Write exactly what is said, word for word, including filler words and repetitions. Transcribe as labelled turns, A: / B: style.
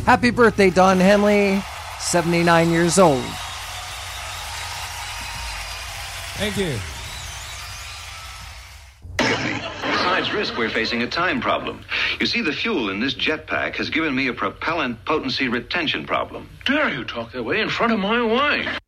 A: Happy birthday, Don Henley, seventy-nine years old.
B: Thank you.
C: Besides risk, we're facing a time problem. You see, the fuel in this jetpack has given me a propellant potency retention problem.
D: Dare you talk that way in front of my wife?